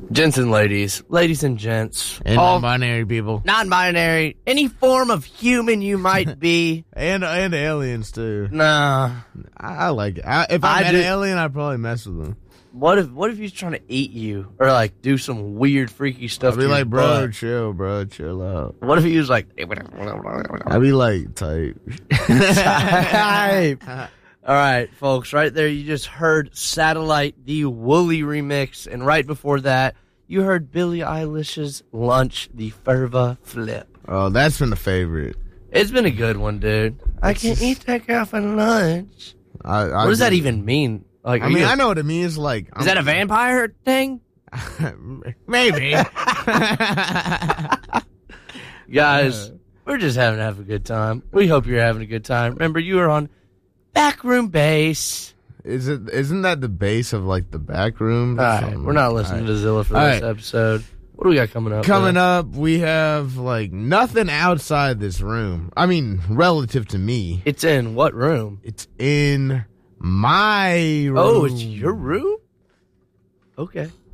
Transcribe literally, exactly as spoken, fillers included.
Gents and ladies, ladies and gents, And all non-binary people. non-binary, any form of human you might be. And and aliens, too. Nah. I, I like it. I, if I, I met do- an alien, I'd probably mess with them. What if what if he's trying to eat you or like do some weird freaky stuff? I'd be to your like, bro, butt? chill, bro, chill out. What if he was like, I'd be like, tight. Type. All right, folks, right there you just heard Satellite, the Woolly remix, and right before that, you heard Billie Eilish's Lunch, the Ferva Flip. Oh, that's been the favorite. It's been a good one, dude. I can eat that girl for lunch. I, I What does that do- even mean? Like, I are mean, you- I know what it means. Like, is that a vampire thing? maybe. Guys, we're just having to have a good time. We hope you're having a good time. Remember, you are on Backroom Base. Is it? Isn't that the base of like the back room? All right, we're not listening to Zilla for All this right. episode. What do we got coming up? Coming man? up, we have like nothing outside this room. I mean, relative to me, It's in what room? it's in my room. Oh, it's your room? Okay.